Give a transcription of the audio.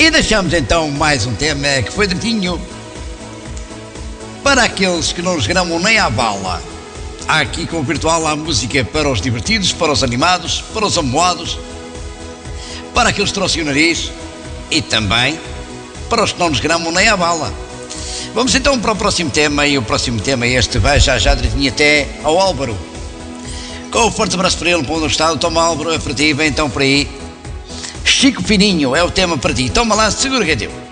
E deixamos então mais um tema que foi direitinho para aqueles que não os gramam nem à bala. Há aqui com o virtual há música para os divertidos, para os animados, para os amoados, para aqueles que trouxem o nariz e também para os que não nos gramam nem à bala. Vamos então para o próximo tema, e o próximo tema este vai já direitinho até ao Álvaro. Com o forte abraço para ele, para onde está, toma Álvaro, é para ti, vem então por aí. Chico Fininho é o tema para ti, toma lá, segura que é teu.